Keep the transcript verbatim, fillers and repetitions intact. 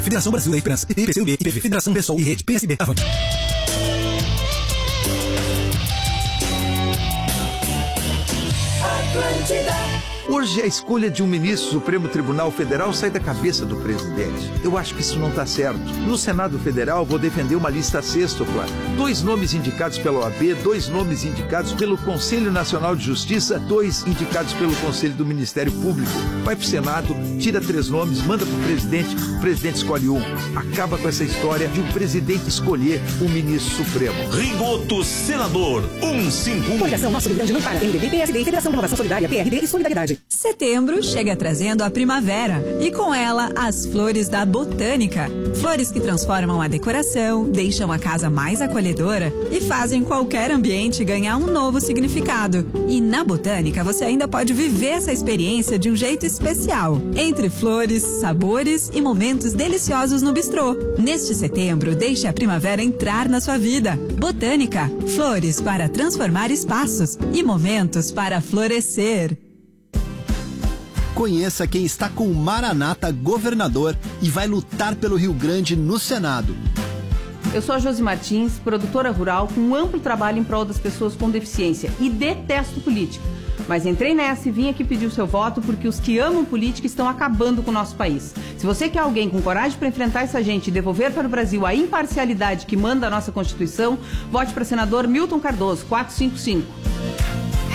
Federação Brasil da Esperança, P T, P C U B, I P V, Federação PSOL e Rede, P S B, avante. Hoje a escolha de um ministro do Supremo Tribunal Federal sai da cabeça do presidente. Eu acho que isso não está certo. No Senado Federal vou defender uma lista sextupla. Dois nomes indicados pela O A B, dois nomes indicados pelo Conselho Nacional de Justiça, dois indicados pelo Conselho do Ministério Público. Vai pro Senado, tira três nomes, manda pro presidente, o presidente escolhe um. Acaba com essa história de um presidente escolher um ministro supremo. Rigoto Senador cento e cinquenta e um. Coligação Nosso Rio Grande não para. M D B, P S B, Federação Renovação Solidária, P R B e Solidariedade. Setembro chega trazendo a primavera e com ela as flores da Botânica. Flores que transformam a decoração, deixam a casa mais acolhedora e fazem qualquer ambiente ganhar um novo significado. E na Botânica você ainda pode viver essa experiência de um jeito especial. Entre flores, sabores e momentos deliciosos no bistrô. Neste setembro, deixe a primavera entrar na sua vida. Botânica, flores para transformar espaços e momentos para florescer. Conheça quem está com o Maranata governador e vai lutar pelo Rio Grande no Senado. Eu sou a Josi Martins, produtora rural com um amplo trabalho em prol das pessoas com deficiência e detesto política. Mas entrei nessa e vim aqui pedir o seu voto porque os que amam política estão acabando com o nosso país. Se você quer alguém com coragem para enfrentar essa gente e devolver para o Brasil a imparcialidade que manda a nossa Constituição, vote para senador Milton Cardoso, quatrocentos e cinquenta e cinco.